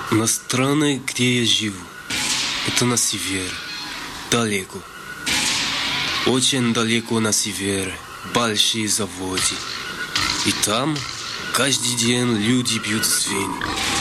На стране, где я живу, это на север, далеко. Очень далеко на север, большие заводы. И там каждый день люди бьют свиней.